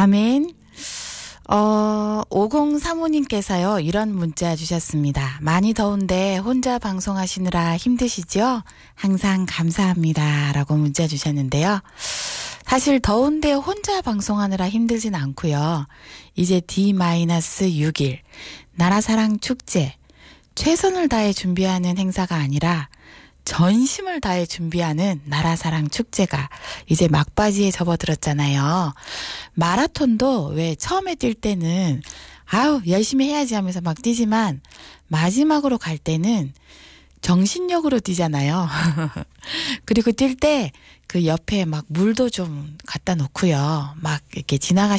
아멘. 5035님께서요, 이런 문자 주셨습니다. 많이 더운데 혼자 방송하시느라 힘드시죠? 항상 감사합니다. 라고 문자 주셨는데요. 사실 더운데 혼자 방송하느라 힘들진 않고요. 이제 D-6일 나라사랑 축제, 최선을 다해 준비하는 행사가 아니라 전심을 다해 준비하는 나라사랑 축제가 이제 막바지에 접어들었잖아요. 마라톤도 왜 처음에 뛸 때는 열심히 해야지 하면서 막 뛰지만 마지막으로 갈 때는 정신력으로 뛰잖아요. 그리고 뛸 때 그 옆에 막 물도 좀 갖다 놓고요. 막 이렇게 지나가시는